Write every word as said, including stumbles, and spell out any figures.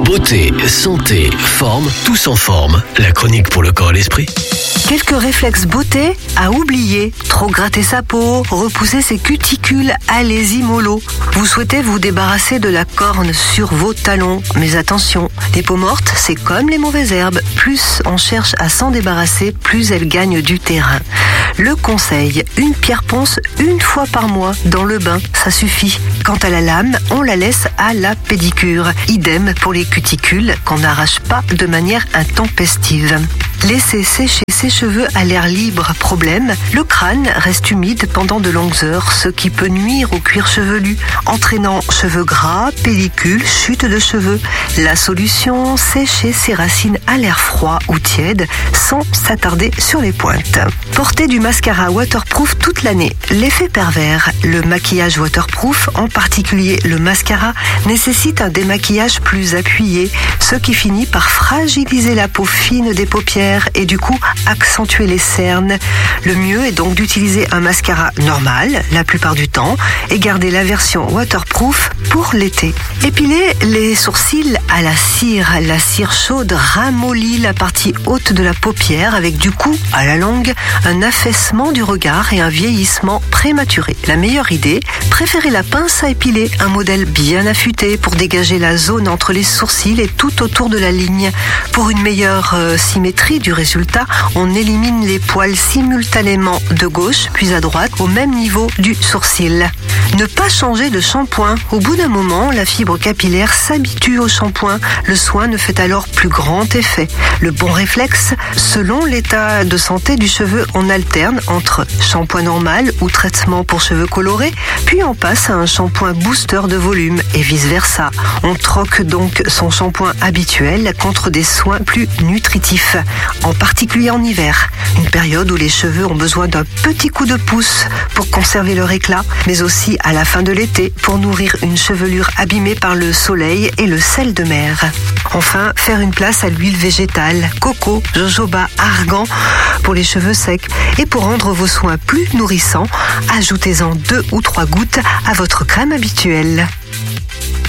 Beauté, santé, forme, tous en forme. La chronique pour le corps et l'esprit. Quelques réflexes beauté à oublier. Trop gratter sa peau, repousser ses cuticules, allez-y mollo. Vous souhaitez vous débarrasser de la corne sur vos talons. Mais attention, les peaux mortes, c'est comme les mauvaises herbes. Plus on cherche à s'en débarrasser, plus elles gagnent du terrain. Le conseil, une pierre ponce une fois par mois dans le bain, ça suffit. Quant à la lame, on la laisse à la pédicure. Idem pour les cuticules qu'on n'arrache pas de manière intempestive. Laisser sécher ses cheveux à l'air libre, problème, le crâne reste humide pendant de longues heures, ce qui peut nuire au cuir chevelu, entraînant cheveux gras, pellicule, chute de cheveux. La solution, sécher ses racines à l'air froid ou tiède, sans s'attarder sur les pointes. Porter du mascara waterproof toute l'année. L'effet pervers, le maquillage waterproof, en particulier le mascara, nécessite un démaquillage plus appuyé, ce qui finit par fragiliser la peau fine des paupières et du coup accentuer les cernes. Le mieux est donc d'utiliser un mascara normal la plupart du temps et garder la version waterproof pour l'été. Épiler les sourcils à la cire. La cire chaude ramollit la partie haute de la paupière avec du coup, à la longue, un affaissement du regard et un vieillissement prématuré. La meilleure idée, préférez la pince à épiler, un modèle bien affûté pour dégager la zone entre les sourcils et tout autour de la ligne. Pour une meilleure euh, symétrie du résultat, on élimine les poils simultanément de gauche puis à droite au même niveau du sourcil. Ne pas changer de shampoing. Au bout d'un moment, la fibre capillaire s'habitue au shampoing. Le soin ne fait alors plus grand effet. Le bon réflexe, selon l'état de santé du cheveu, on alterne entre shampoing normal ou traitement pour cheveux colorés, puis on passe à un shampoing booster de volume et vice-versa. On troque donc son shampoing habituel contre des soins plus nutritifs, en particulier en hiver, une période où les cheveux ont besoin d'un petit coup de pouce pour conserver leur éclat, mais aussi à la fin de l'été pour nourrir une chevelure abîmée par le soleil et le sel de mer. Enfin, faire une place à l'huile végétale, coco, jojoba, argan pour les cheveux secs. Et pour rendre vos soins plus nourrissants, ajoutez-en deux ou trois gouttes à votre crème habituelle.